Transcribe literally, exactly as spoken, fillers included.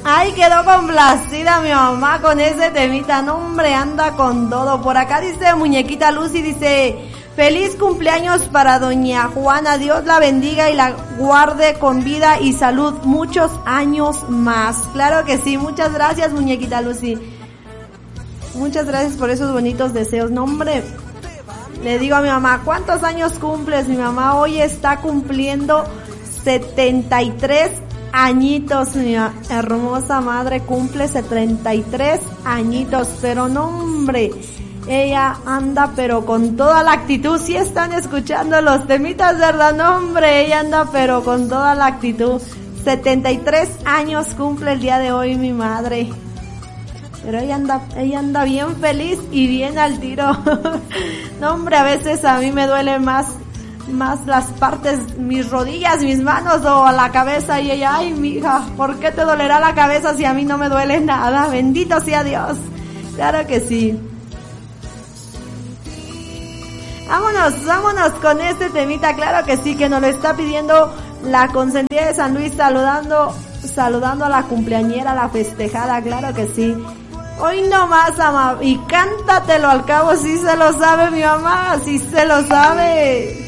Ay, quedó complacida mi mamá con ese temita. No, hombre, anda con todo. Por acá dice Muñequita Lucy, dice: feliz cumpleaños para doña Juana. Dios la bendiga y la guarde con vida y salud muchos años más. Claro que sí. Muchas gracias, Muñequita Lucy. Muchas gracias por esos bonitos deseos. No, hombre, le digo a mi mamá: ¿cuántos años cumples? Mi mamá hoy está cumpliendo setenta y tres añitos. Mi hermosa madre cumple setenta y tres añitos. Pero no, hombre, ella anda pero con toda la actitud. Si están escuchando los temitas, ¿verdad? No, hombre, ella anda pero con toda la actitud. setenta y tres años cumple el día de hoy mi madre. Pero ella anda, ella anda bien feliz y bien al tiro. No, hombre, a veces a mí me duele más, más las partes, mis rodillas, mis manos o la cabeza. Y ella: ay, mija, ¿por qué te dolerá la cabeza si a mí no me duele nada? Bendito sea Dios. Claro que sí. Vámonos, vámonos con este temita. Claro que sí, que nos lo está pidiendo la consentida de San Luis, saludando, saludando a la cumpleañera, la festejada. Claro que sí. Hoy nomás, ama, y cántatelo al cabo, si se lo sabe mi mamá, si se lo sabe.